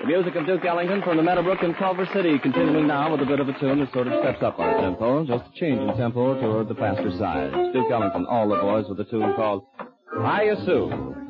The music of Duke Ellington from the Meadowbrook in Culver City, continuing now with a bit of a tune that sort of steps up our tempo, just a change in tempo toward the faster side. Duke Ellington, All the Boys, with a tune called Hiya Sue.